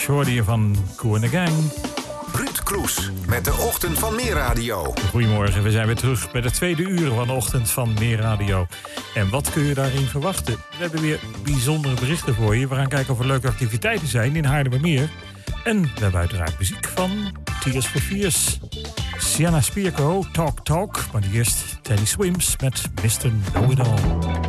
Shorty van Koen en de Gang. Ruud Kroes met de Ochtend van Meer Radio. Goedemorgen, we zijn weer terug bij de tweede uur van de Ochtend van Meer Radio. En wat kun je daarin verwachten? We hebben weer bijzondere berichten voor je. We gaan kijken of er leuke activiteiten zijn in Haarlemmermeer. En we hebben uiteraard muziek van Tears for Fears. Sienna Spierko, Talk Talk. Maar eerst Teddy Swims met Mr. Know-It-All.